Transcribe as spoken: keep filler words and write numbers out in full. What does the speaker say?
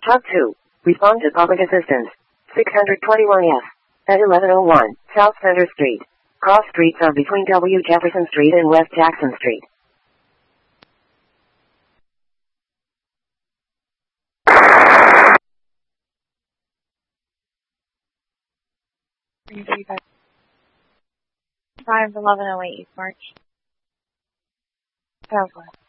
Hub two. Respond to public assistance. six twenty-one F. At eleven oh one, South Center Street. Cross streets are between W. Jefferson Street and West Jackson Street. five eleven oh eight East March. Southwest.